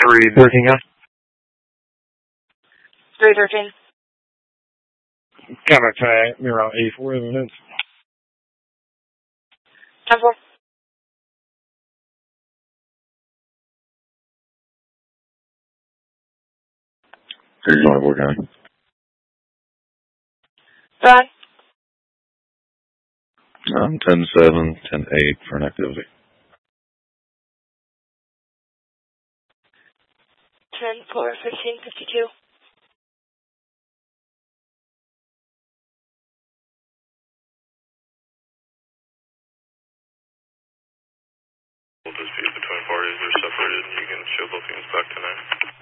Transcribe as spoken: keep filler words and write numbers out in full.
three thirteen, yeah? three thirteen. Contact tag, you're around eighty-four minutes. ten four. Here's twenty-four County. Go ahead. Um, ten seven, ten eight for an activity. ten four, fifteen fifty-two. We'll dispute between parties are separated and you can show both units back tonight.